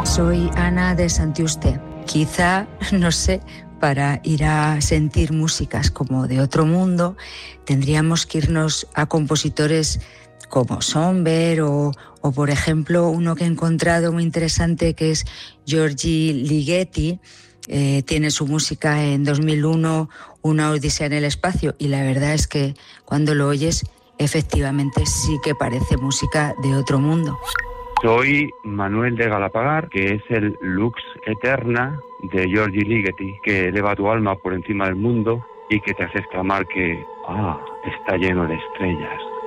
Soy Ana de Santiuste. Quizá, no sé, para ir a sentir músicas como de otro mundo, tendríamos que irnos a compositores como Somber o por ejemplo, uno que he encontrado muy interesante que es Giorgi Ligeti. Tiene su música en 2001, Una odisea en el espacio, y la verdad es que cuando lo oyes, efectivamente sí que parece música de otro mundo. Soy Manuel de Galapagar, que es el Lux Eterna de Giorgi Ligeti, que eleva tu alma por encima del mundo y que te hace exclamar que está lleno de estrellas.